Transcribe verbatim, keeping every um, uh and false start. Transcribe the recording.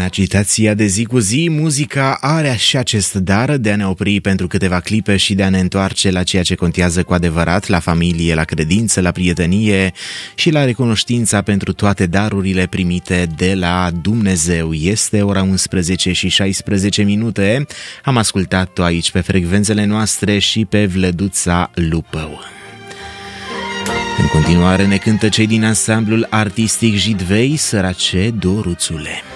agitația de zi cu zi, muzica are și acest dar de a ne opri pentru câteva clipe și de a ne întoarce la ceea ce contează cu adevărat, la familie, la credință, la prietenie și la recunoștința pentru toate darurile primite de la Dumnezeu. Este ora unsprezece și șaisprezece minute. Am ascultat-o aici pe frecvențele noastre și pe Vlăduța Lupău. În continuare ne cântă cei din ansamblul artistic Jidvei, Sărace Doruțule.